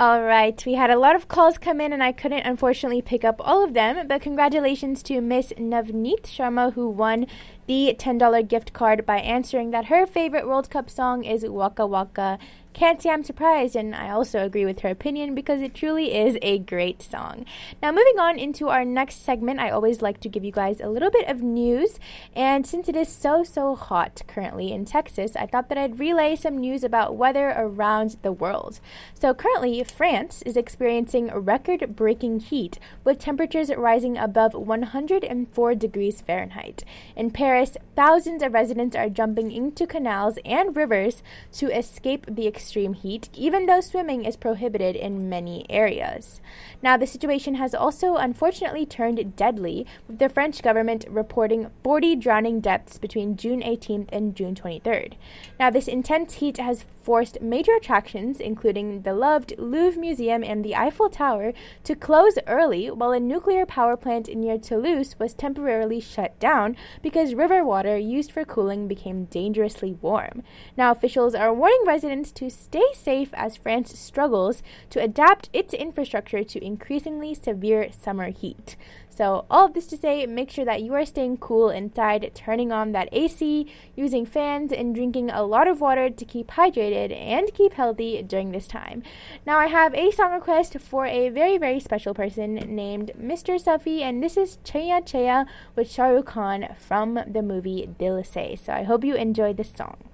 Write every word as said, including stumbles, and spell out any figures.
All right, we had a lot of calls come in and I couldn't unfortunately pick up all of them, but congratulations to Miss Navneet Sharma who won the ten dollars gift card by answering that her favorite World Cup song is Waka Waka. Can't say I'm surprised, and I also agree with her opinion because it truly is a great song. Now, moving on into our next segment, I always like to give you guys a little bit of news, and since it is so, so hot currently in Texas, I thought that I'd relay some news about weather around the world. So currently, France is experiencing record-breaking heat, with temperatures rising above one hundred four degrees Fahrenheit. In Paris, thousands of residents are jumping into canals and rivers to escape the extreme heat, even though swimming is prohibited in many areas. Now, the situation has also unfortunately turned deadly, with the French government reporting forty drowning deaths between June eighteenth and June twenty-third. Now, this intense heat has forced major attractions, including the loved Louvre Museum and the Eiffel Tower, to close early, while a nuclear power plant near Toulouse was temporarily shut down because river water used for cooling became dangerously warm. Now, officials are warning residents to stay safe as France struggles to adapt its infrastructure to increasingly severe summer heat. So all of this to say, make sure that you are staying cool inside, turning on that A C, using fans, and drinking a lot of water to keep hydrated and keep healthy during this time. Now I have a song request for a very, very special person named Mister Safi, and this is Cheya Cheya with Shah Rukh Khan from the movie Dil Se. So I hope you enjoyed this song.